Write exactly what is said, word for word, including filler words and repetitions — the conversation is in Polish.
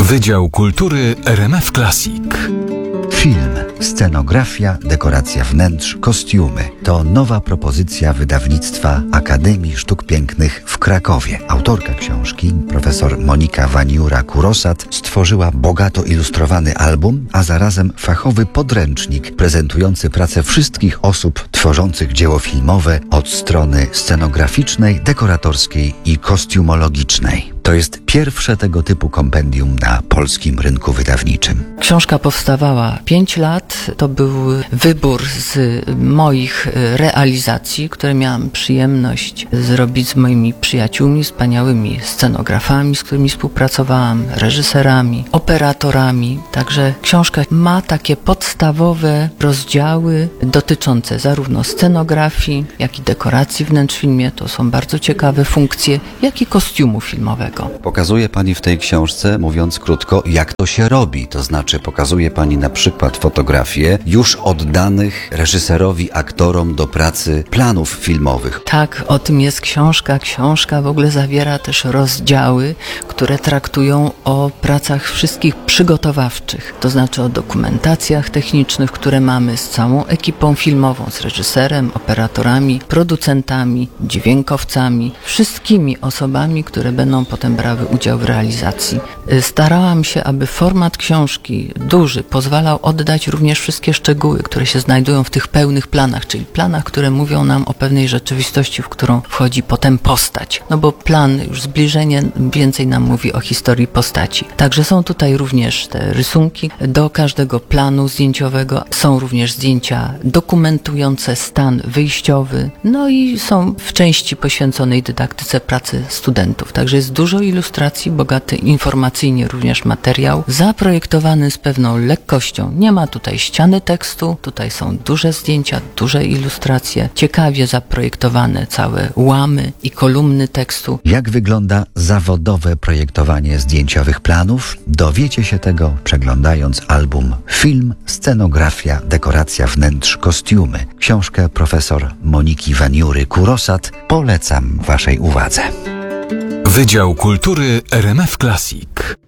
Wydział Kultury R M F Classic. Film, scenografia, dekoracja wnętrz, kostiumy. To nowa propozycja wydawnictwa Akademii Sztuk Pięknych w Krakowie. Autorka książki, profesor Monika Waniura-Kurosat, stworzyła bogato ilustrowany album, a zarazem fachowy podręcznik prezentujący pracę wszystkich osób tworzących dzieło filmowe od strony scenograficznej, dekoratorskiej i kostiumologicznej. To jest pierwsze tego typu kompendium na polskim rynku wydawniczym. Książka powstawała pięć lat. To był wybór z moich realizacji, które miałam przyjemność zrobić z moimi przyjaciółmi, wspaniałymi scenografami, z którymi współpracowałam, reżyserami, operatorami. Także książka ma takie podstawowe rozdziały dotyczące zarówno scenografii, jak i dekoracji wnętrz w filmie. To są bardzo ciekawe funkcje, jak i kostiumu filmowego. Pokazuje Pani w tej książce, mówiąc krótko, jak to się robi. To znaczy pokazuje Pani na przykład fotografie już oddanych reżyserowi, aktorom do pracy planów filmowych. Tak, o tym jest książka. Książka w ogóle zawiera też rozdziały, które traktują o pracach wszystkich przygotowawczych. To znaczy o dokumentacjach technicznych, które mamy z całą ekipą filmową, z reżyserem, operatorami, producentami, dźwiękowcami, wszystkimi osobami, które będą potem brały udział w realizacji. Starałam się, aby format książki duży pozwalał oddać również wszystkie szczegóły, które się znajdują w tych pełnych planach, czyli planach, które mówią nam o pewnej rzeczywistości, w którą wchodzi potem postać. No bo plan, już zbliżenie więcej nam mówi o historii postaci. Także są tutaj również te rysunki do każdego planu zdjęciowego. Są również zdjęcia dokumentujące stan wyjściowy. No i są w części poświęconej dydaktyce pracy studentów. Także jest dużo ilustracji, bogaty informacyjnie również materiał, zaprojektowany z pewną lekkością. Nie ma tutaj ściany tekstu, tutaj są duże zdjęcia, duże ilustracje, ciekawie zaprojektowane całe łamy i kolumny tekstu. Jak wygląda zawodowe projektowanie zdjęciowych planów? Dowiecie się tego, przeglądając album Film, scenografia, dekoracja wnętrz, kostiumy. Książkę profesor Moniki Waniury-Kurosat polecam Waszej uwadze. Wydział Kultury R M F Classic.